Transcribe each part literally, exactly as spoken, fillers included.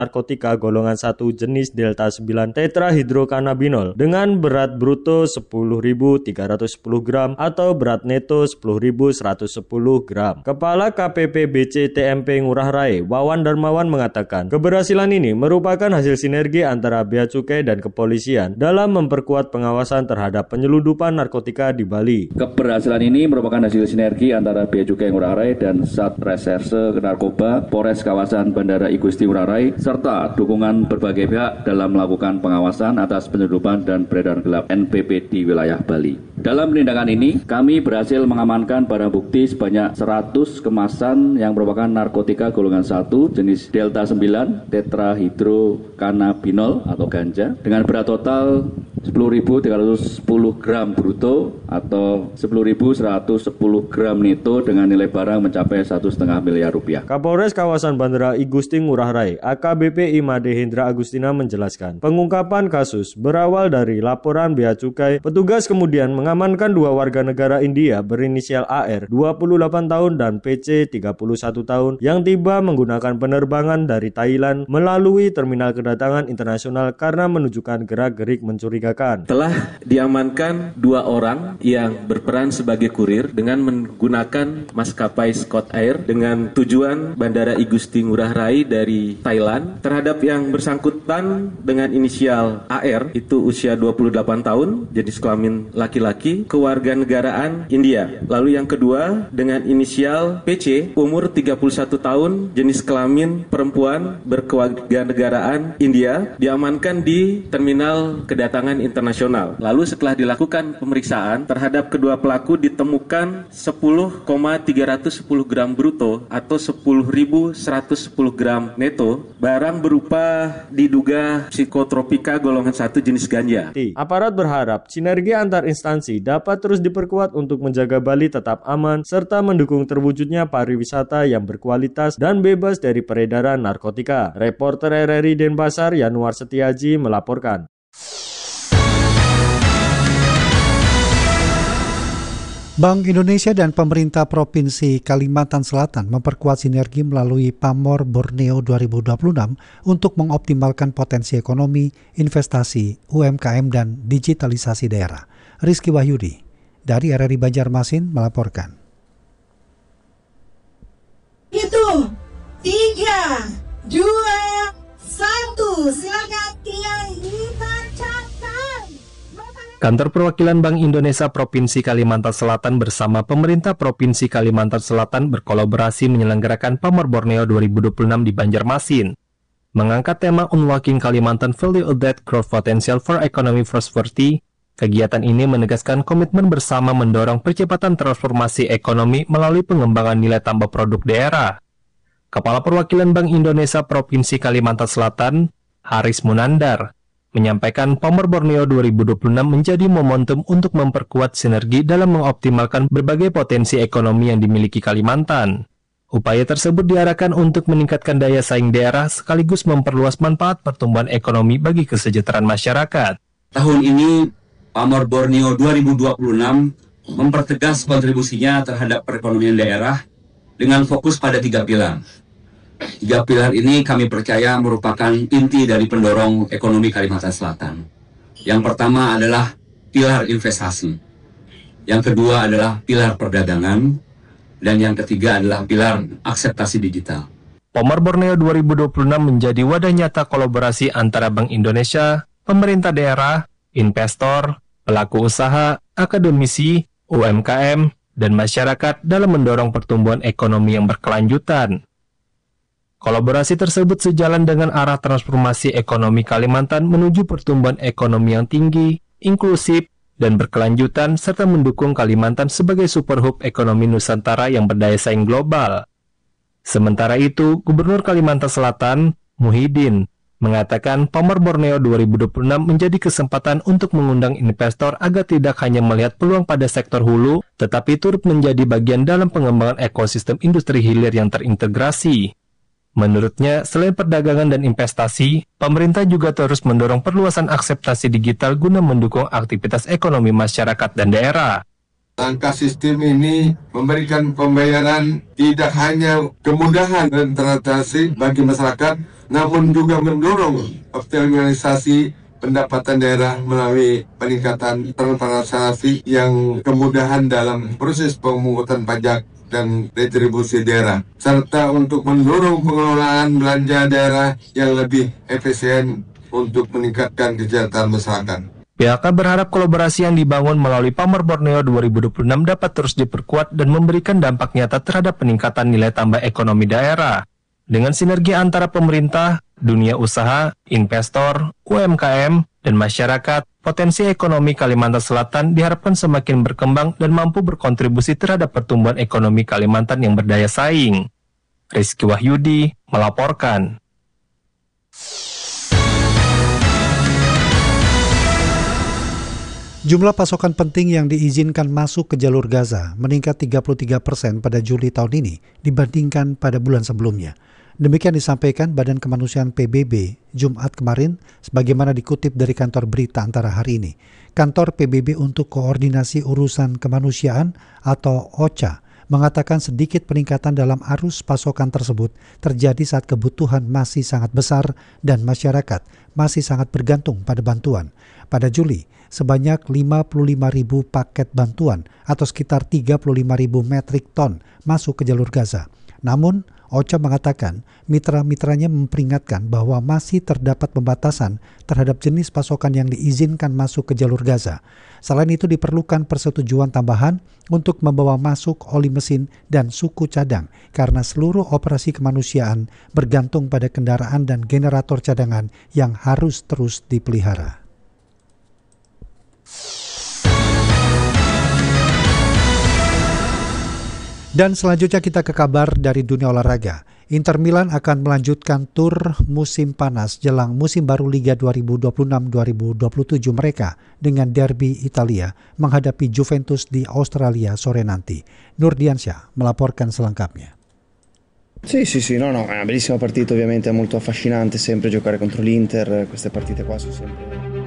narkotika golongan satu jenis Delta sembilan tetrahidrokannabinol dengan berat bruto sepuluh ribu tiga ratus sepuluh gram atau berat neto sepuluh ribu seratus sepuluh gram. Kepala K P P B C T M P Ngurah Rai, Wawan Darmawan mengatakan, keberhasilan ini merupakan hasil sinergi antara Bea Cukai dan kepolisian dalam memperkuat pengawasan terhadap penyelundupan narkotika di Bali. Keberhasilan ini merupakan hasil sinergi antara Bea Cukai Ngurah Rai dan Satreserse Narkoba Polres kawasan Bandara I Gusti Ngurah Rai serta dukungan berbagai pihak dalam melakukan pengawasan atas penyelundupan dan peredaran gelap N P P di wilayah Bali. Dalam penindakan ini, kami berhasil mengamankan barang bukti sebanyak seratus kemasan yang merupakan narkotika golongan satu jenis Delta sembilan tetrahidrokannabinol atau ganja dengan berat total sepuluh ribu tiga ratus sepuluh gram bruto atau sepuluh ribu seratus sepuluh gram neto dengan nilai barang mencapai satu koma lima miliar rupiah. Kapolres kawasan Bandara I Gusti Ngurah Rai, A K B P I Made Hendra Agustina menjelaskan, pengungkapan kasus berawal dari laporan Bea Cukai. Petugas kemudian mengamankan dua warga negara India berinisial A R dua puluh delapan tahun dan P C tiga puluh satu tahun yang tiba menggunakan penerbangan dari Thailand melalui terminal kedatangan internasional karena menunjukkan gerak-gerik mencurigakan. Telah diamankan dua orang yang berperan sebagai kurir dengan menggunakan maskapai Scott Air dengan tujuan Bandara I Gusti Ngurah Rai dari Thailand. Terhadap yang bersangkutan dengan inisial A R itu usia dua puluh delapan tahun, jenis kelamin laki-laki, kewarganegaraan India. Lalu yang kedua dengan inisial P C, umur tiga puluh satu tahun, jenis kelamin perempuan, berkewarganegaraan India, diamankan di terminal kedatangan internasional. Lalu setelah dilakukan pemeriksaan terhadap kedua pelaku ditemukan sepuluh koma tiga ratus sepuluh gram bruto atau sepuluh ribu seratus sepuluh gram neto, barang berupa diduga psikotropika golongan satu jenis ganja. Aparat berharap sinergi antar instansi dapat terus diperkuat untuk menjaga Bali tetap aman serta mendukung terwujudnya pariwisata yang berkualitas dan bebas dari peredaran narkotika. Reporter R R I Denpasar Yanuar Setiaji melaporkan. Bank Indonesia dan pemerintah Provinsi Kalimantan Selatan memperkuat sinergi melalui Pamor Borneo dua ribu dua puluh enam untuk mengoptimalkan potensi ekonomi, investasi, U M K M, dan digitalisasi daerah. Rizky Wahyudi dari R R I Banjarmasin melaporkan. Itu tiga, dua, satu, silakan yang dibacakan. Kantor Perwakilan Bank Indonesia Provinsi Kalimantan Selatan bersama pemerintah Provinsi Kalimantan Selatan berkolaborasi menyelenggarakan Pamor Borneo dua ribu dua puluh enam di Banjarmasin. Mengangkat tema Unlocking Kalimantan Value Added Growth Potential for Economy Prosperity, kegiatan ini menegaskan komitmen bersama mendorong percepatan transformasi ekonomi melalui pengembangan nilai tambah produk daerah. Kepala Perwakilan Bank Indonesia Provinsi Kalimantan Selatan, Haris Munandar, menyampaikan Pamor Borneo dua ribu dua puluh enam menjadi momentum untuk memperkuat sinergi dalam mengoptimalkan berbagai potensi ekonomi yang dimiliki Kalimantan. Upaya tersebut diarahkan untuk meningkatkan daya saing daerah sekaligus memperluas manfaat pertumbuhan ekonomi bagi kesejahteraan masyarakat. Tahun ini, Pamor Borneo dua ribu dua puluh enam mempertegas kontribusinya terhadap perekonomian daerah dengan fokus pada tiga pilar. Tiga pilar ini kami percaya merupakan inti dari pendorong ekonomi Kalimantan Selatan. Yang pertama adalah pilar investasi. Yang kedua adalah pilar perdagangan. Dan yang ketiga adalah pilar akseptasi digital. Pamor Borneo dua ribu dua puluh enam menjadi wadah nyata kolaborasi antara Bank Indonesia, pemerintah daerah, investor, pelaku usaha, akademisi, U M K M, dan masyarakat dalam mendorong pertumbuhan ekonomi yang berkelanjutan. Kolaborasi tersebut sejalan dengan arah transformasi ekonomi Kalimantan menuju pertumbuhan ekonomi yang tinggi, inklusif, dan berkelanjutan, serta mendukung Kalimantan sebagai super hub ekonomi Nusantara yang berdaya saing global. Sementara itu, Gubernur Kalimantan Selatan, Muhyiddin, mengatakan Pamor Borneo dua ribu dua puluh enam menjadi kesempatan untuk mengundang investor agar tidak hanya melihat peluang pada sektor hulu, tetapi turut menjadi bagian dalam pengembangan ekosistem industri hilir yang terintegrasi. Menurutnya, selain perdagangan dan investasi, pemerintah juga terus mendorong perluasan akseptasi digital guna mendukung aktivitas ekonomi masyarakat dan daerah. Langkah sistem ini memberikan pembayaran tidak hanya kemudahan dan transaksi bagi masyarakat, namun juga mendorong optimalisasi pendapatan daerah melalui peningkatan transparansi yang kemudahan dalam proses pemungutan pajak dan retribusi daerah, serta untuk mendorong pengelolaan belanja daerah yang lebih efisien untuk meningkatkan kesejahteraan masyarakat. P H K berharap kolaborasi yang dibangun melalui Pamor Borneo dua ribu dua puluh enam dapat terus diperkuat dan memberikan dampak nyata terhadap peningkatan nilai tambah ekonomi daerah. Dengan sinergi antara pemerintah, dunia usaha, investor, U M K M, dan masyarakat, potensi ekonomi Kalimantan Selatan diharapkan semakin berkembang dan mampu berkontribusi terhadap pertumbuhan ekonomi Kalimantan yang berdaya saing. Rizky Wahyudi melaporkan. Jumlah pasokan penting yang diizinkan masuk ke jalur Gaza meningkat tiga puluh tiga persen pada Juli tahun ini dibandingkan pada bulan sebelumnya. Demikian disampaikan Badan Kemanusiaan P B B Jumat kemarin sebagaimana dikutip dari kantor berita Antara hari ini. Kantor P B B untuk Koordinasi Urusan Kemanusiaan atau O C A mengatakan sedikit peningkatan dalam arus pasokan tersebut terjadi saat kebutuhan masih sangat besar dan masyarakat masih sangat bergantung pada bantuan. Pada Juli, sebanyak lima puluh lima ribu paket bantuan atau sekitar tiga puluh lima ribu metrik ton masuk ke jalur Gaza. Namun, O C A mengatakan mitra-mitranya memperingatkan bahwa masih terdapat pembatasan terhadap jenis pasokan yang diizinkan masuk ke jalur Gaza. Selain itu diperlukan persetujuan tambahan untuk membawa masuk oli mesin dan suku cadang karena seluruh operasi kemanusiaan bergantung pada kendaraan dan generator cadangan yang harus terus dipelihara. Dan selanjutnya kita ke kabar dari dunia olahraga. Inter Milan akan melanjutkan tur musim panas jelang musim baru Liga dua ribu dua puluh enam dua ribu dua puluh tujuh mereka dengan derby Italia menghadapi Juventus di Australia sore nanti. Nurdiansyah melaporkan selengkapnya. Sì, sì, sì, no, no, è una bellissima partita, ovviamente è molto affascinante sempre giocare contro l'Inter, queste partite qua sono sempre...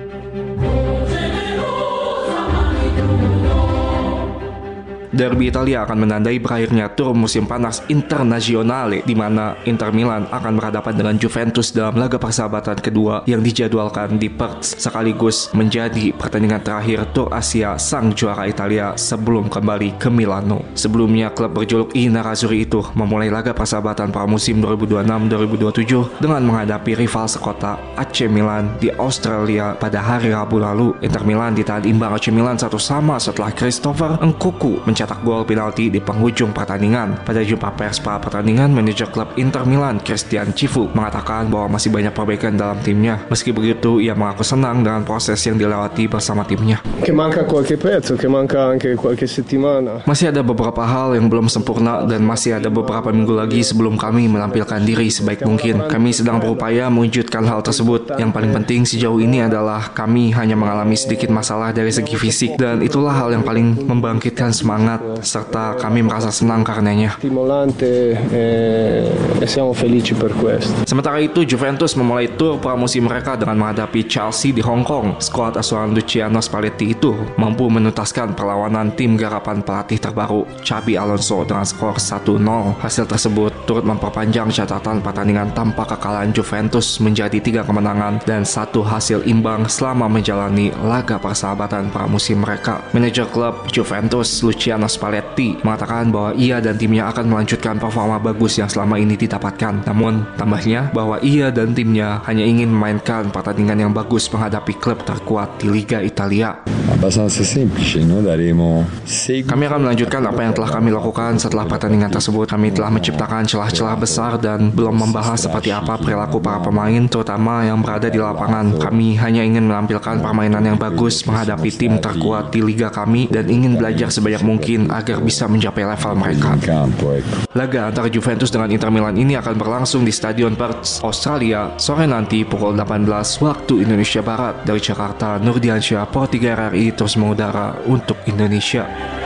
Derby Italia akan menandai berakhirnya tur musim panas Internazionale di mana Inter Milan akan berhadapan dengan Juventus dalam laga persahabatan kedua yang dijadwalkan di Perth sekaligus menjadi pertandingan terakhir tur Asia sang juara Italia sebelum kembali ke Milano. Sebelumnya klub berjuluk I Nerazzurri itu memulai laga persahabatan pramusim dua ribu dua puluh enam dua ribu dua puluh tujuh dengan menghadapi rival sekota A C Milan di Australia pada hari Rabu lalu. Inter Milan ditahan imbang A C Milan satu sama setelah Christopher Nkunku mencatat cetak gol penalti di penghujung pertandingan. Pada jumpa pers pra pertandingan, manajer klub Inter Milan, Christian Cifu, mengatakan bahwa masih banyak perbaikan dalam timnya. Meski begitu, ia mengaku senang dengan proses yang dilewati bersama timnya. Masih ada beberapa hal yang belum sempurna dan masih ada beberapa minggu lagi sebelum kami menampilkan diri sebaik mungkin. Kami sedang berupaya mewujudkan hal tersebut. Yang paling penting sejauh ini adalah kami hanya mengalami sedikit masalah dari segi fisik dan itulah hal yang paling membangkitkan semangat serta kami merasa senang karenanya. Sementara itu, Juventus memulai tur pramusim mereka dengan menghadapi Chelsea di Hong Kong. Skuad asuhan Luciano Spalletti itu mampu menuntaskan perlawanan tim garapan pelatih terbaru Xabi Alonso dengan skor satu nol. Hasil tersebut turut memperpanjang catatan pertandingan tanpa kekalahan Juventus menjadi tiga kemenangan dan satu hasil imbang selama menjalani laga persahabatan pramusim mereka. Manajer klub Juventus Luciano Spalletti mengatakan bahwa ia dan timnya akan melanjutkan performa bagus yang selama ini didapatkan. Namun, tambahnya bahwa ia dan timnya hanya ingin memainkan pertandingan yang bagus menghadapi klub terkuat di Liga Italia. Kami akan melanjutkan apa yang telah kami lakukan setelah pertandingan tersebut. Kami telah menciptakan celah-celah besar dan belum membahas seperti apa perilaku para pemain, terutama yang berada di lapangan. Kami hanya ingin menampilkan permainan yang bagus menghadapi tim terkuat di liga kami dan ingin belajar sebanyak mungkin agar bisa mencapai level mereka. Laga antara Juventus dengan Inter Milan ini akan berlangsung di Stadion Perth, Australia, sore nanti pukul delapan belas waktu Indonesia Barat. Dari Jakarta, Nurdiansyah, Pro tiga R R I terus mengudara untuk Indonesia.